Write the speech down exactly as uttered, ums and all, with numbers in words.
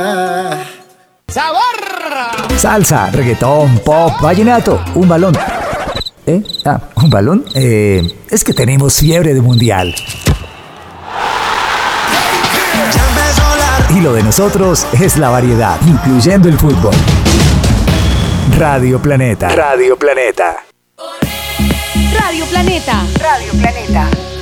¡Sabor! Salsa, reggaetón, pop, vallenato, un balón. ¿Eh? Ah, ¿un balón? Eh, es que tenemos fiebre de mundial. Y lo de nosotros es la variedad, incluyendo el fútbol. Radio Planeta. Radio Planeta. Radio Planeta. Radio Planeta.